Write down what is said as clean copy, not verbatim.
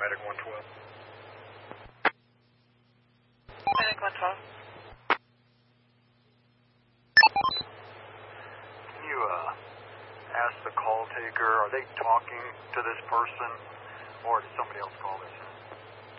Medic 112. Medic 112. Can you ask the call taker, are they talking to this person, or did somebody else call this in?